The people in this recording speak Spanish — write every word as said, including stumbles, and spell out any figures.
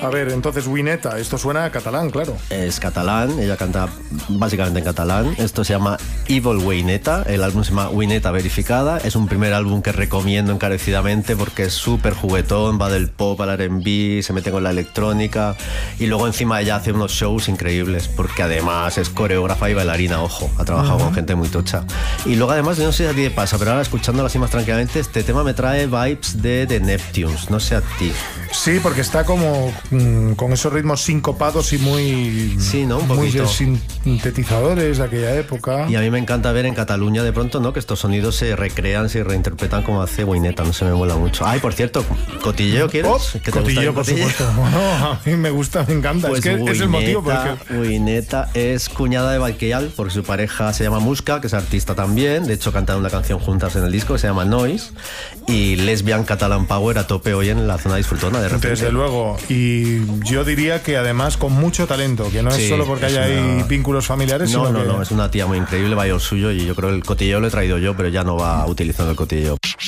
A ver, entonces Wineta, esto suena a catalán, claro. Es catalán, ella canta básicamente en catalán. Esto se llama Evil Wineta, el álbum se llama Wineta Verificada. Es un primer álbum que recomiendo encarecidamente porque es súper juguetón, va del pop al R and B, se mete con la electrónica y luego encima ella hace unos shows increíbles porque además es coreógrafa y bailarina, ojo, ha trabajado uh-huh. con gente muy tocha. Y luego además, no sé si a ti te pasa, pero ahora escuchándola así más tranquilamente, este tema me trae vibes de The Neptunes, no sé a ti. Sí, porque está como mmm, con esos ritmos sincopados y muy, sí, ¿no? Un muy poquito. sintetizadores de aquella época. Y a mí me encanta ver en Cataluña de pronto, ¿no? Que estos sonidos se recrean, se reinterpretan como hace Wineta, no se me mola mucho. Ay, por cierto, ¿cotilleo quieres? Oh, ¿Que te cotilleo, gusta por supuesto. Bueno, a mí me gusta, me encanta. Pues es que Wineta, es el motivo por el que... Wineta es cuñada de Baqueal, porque su pareja se llama Muska, que es artista también. De hecho, cantan una canción juntas en el disco que se llama Noise. Y Lesbian Catalan Power a tope hoy en la zona disfrutona de repente. Desde luego. Y yo diría que además con mucho talento, que no es sí, solo porque haya una... ahí vínculos familiares. No, sino no, que... no, es una tía muy increíble, vaya el suyo. Y yo creo que el cotilleo lo he traído yo, pero ya no va utilizando el cotilleo.